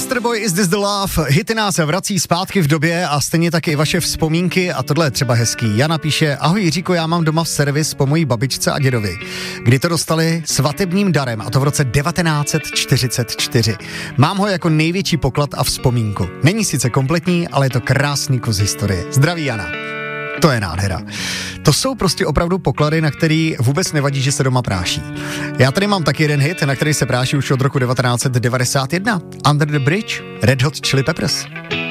Yesterboy, Is This The Love? Hity nás vrací zpátky v době a stejně taky vaše vzpomínky a tohle je třeba hezký. Jana píše, ahoj Jiříko, já mám doma servis po mojí babičce a dědovi, kdy to dostali svatebním darem a to v roce 1944. Mám ho jako největší poklad a vzpomínku. Není sice kompletní, ale je to krásný kus historie. Zdraví Jana. To je nádhera. To jsou prostě opravdu poklady, na který vůbec nevadí, že se doma práší. Já tady mám taky jeden hit, na který se práší už od roku 1991. Under the Bridge, Red Hot Chili Peppers.